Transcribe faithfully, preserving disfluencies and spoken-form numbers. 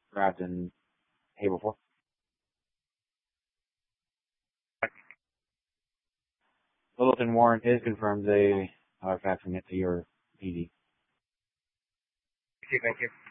grabbed in Halo four. Lilith and Warren is confirmed. They are faxing it to your P D. Thank you.